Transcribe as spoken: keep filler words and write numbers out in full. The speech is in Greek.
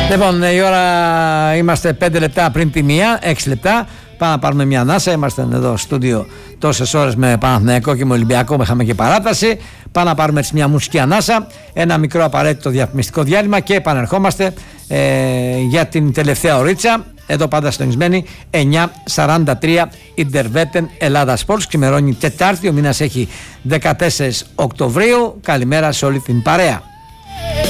Λοιπόν, η ώρα είμαστε πέντε λεπτά πριν τη μία, έξι λεπτά. Πάμε να πάρουμε μια ανάσα. Είμαστε εδώ στο στούντιο τόσες ώρες με Παναθηναϊκό και με Ολυμπιακό. Είχαμε και παράταση. Πάμε να πάρουμε έτσι μια μουσική ανάσα. Ένα μικρό απαραίτητο διαφημιστικό διάλειμμα και επανερχόμαστε ε, για την τελευταία ωρίτσα. Εδώ πάντα συντονισμένοι εννιά σαράντα τρία Ιντερβέτεν Ελλάδα Sports. Ξημερώνει Τετάρτη, ο μήνας έχει δεκατέσσερις Οκτωβρίου. Καλημέρα σε όλη την παρέα.